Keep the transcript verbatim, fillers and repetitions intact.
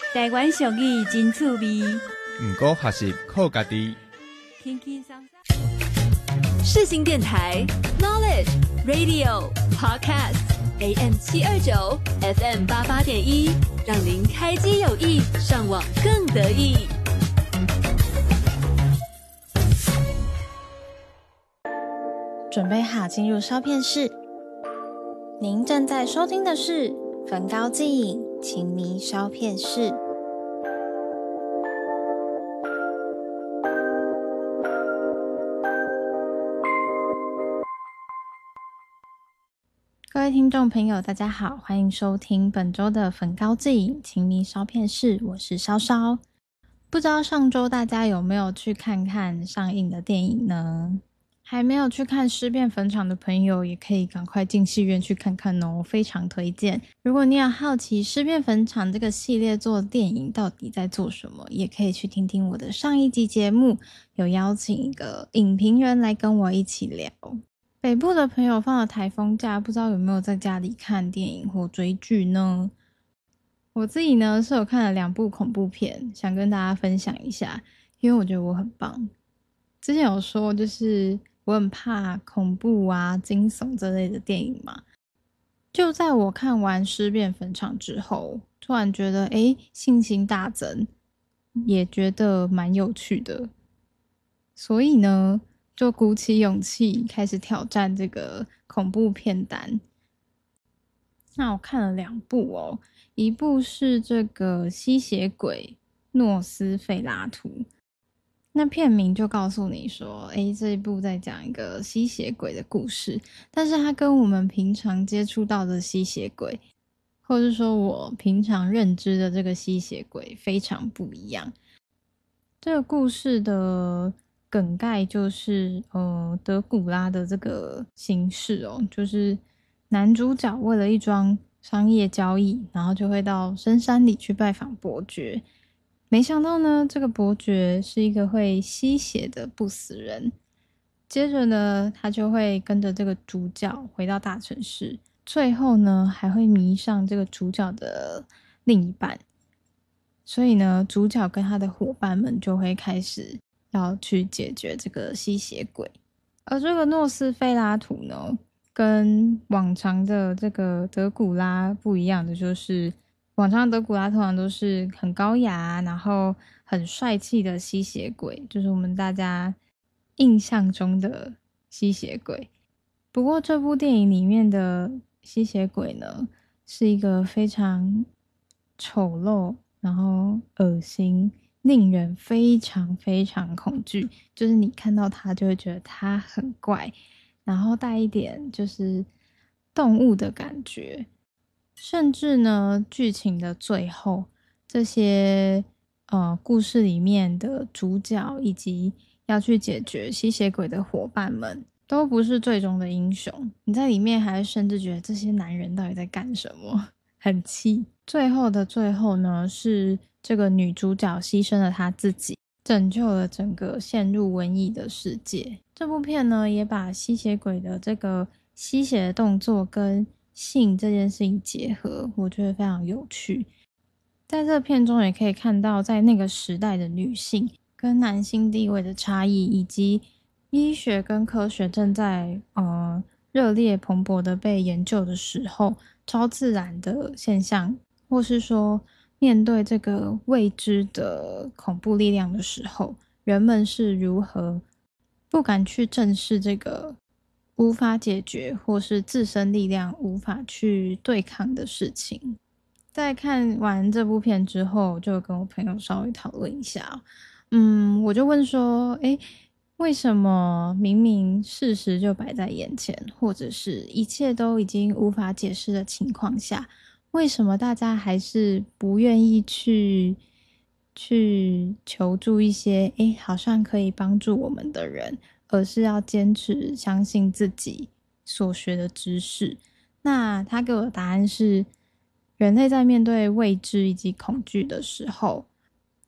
台湾俗语真趣味， 不过学习靠家己。 轻轻松松。世新电台 Knowledge Radio Podcast A M 七二九 F M 八八点一，让您开机有益，上网更得意。 准备好进入烧片室。您正在收听的是焚高祭影情迷烧片室。各位听众朋友大家好，欢迎收听本周的焚高祭影情迷烧片室，我是烧烧。不知道上周大家有没有去看看上映的电影呢？还没有去看尸变坟场的朋友也可以赶快进戏院去看看哦，非常推荐。如果你有好奇尸变坟场这个系列做电影到底在做什么，也可以去听听我的上一集节目，有邀请一个影评人来跟我一起聊。北部的朋友放了台风假，不知道有没有在家里看电影或追剧呢？我自己呢是有看了两部恐怖片，想跟大家分享一下，因为我觉得我很棒。之前有说就是我很怕恐怖啊、惊悚这类的电影嘛。就在我看完《尸变坟场》之后，突然觉得诶信心大增，也觉得蛮有趣的。所以呢，就鼓起勇气开始挑战这个恐怖片单。那我看了两部哦，一部是这个吸血鬼诺斯费拉图。那片名就告诉你说，诶，这一部在讲一个吸血鬼的故事，但是它跟我们平常接触到的吸血鬼，或是说我平常认知的这个吸血鬼非常不一样。这个故事的梗概就是呃德古拉的这个形式哦，就是男主角为了一桩商业交易，然后就会到深山里去拜访伯爵。没想到呢，这个伯爵是一个会吸血的不死人。接着呢，他就会跟着这个主角回到大城市，最后呢，还会迷上这个主角的另一半。所以呢，主角跟他的伙伴们就会开始要去解决这个吸血鬼。而这个诺斯菲拉图呢，跟往常的这个德古拉不一样的就是，往常的德古拉通常都是很高雅，然后很帅气的吸血鬼，就是我们大家印象中的吸血鬼。不过这部电影里面的吸血鬼呢，是一个非常丑陋，然后恶心，令人非常非常恐惧，就是你看到他就会觉得他很怪，然后带一点就是动物的感觉。甚至呢，剧情的最后，这些呃故事里面的主角以及要去解决吸血鬼的伙伴们，都不是最终的英雄。你在里面还甚至觉得这些男人到底在干什么，很气。最后的最后呢，是这个女主角牺牲了她自己，拯救了整个陷入瘟疫的世界。这部片呢，也把吸血鬼的这个吸血的动作跟性这件事情结合，我觉得非常有趣。在这片中也可以看到，在那个时代的女性跟男性地位的差异，以及医学跟科学正在呃热烈蓬勃的被研究的时候，超自然的现象，或是说面对这个未知的恐怖力量的时候，人们是如何不敢去正视这个无法解决或是自身力量无法去对抗的事情。在看完这部片之后，就跟我朋友稍微讨论一下，嗯，我就问说，诶，为什么明明事实就摆在眼前，或者是一切都已经无法解释的情况下，为什么大家还是不愿意去去求助一些诶好像可以帮助我们的人，而是要坚持相信自己所学的知识？那他给我的答案是，人类在面对未知以及恐惧的时候，